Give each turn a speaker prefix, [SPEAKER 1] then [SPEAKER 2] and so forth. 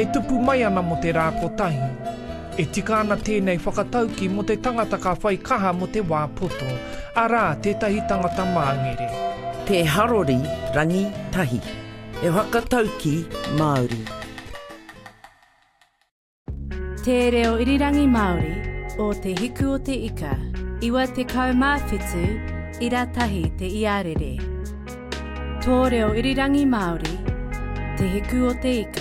[SPEAKER 1] e tupu mai ana mo te rāpotahi. E tika ana tēnei whakatauki mo te tangata ka whai kaha mo te wāpoto, arā tētahi tangata māngere.
[SPEAKER 2] Te harori rangi tahi, e whakatauki Māori.
[SPEAKER 3] Te reo irirangi Māori o te hiku o te ika, iwa te kaumāwhitu, ira tahi te iarere. Tō reo irirangi Māori, te hiku o te ika,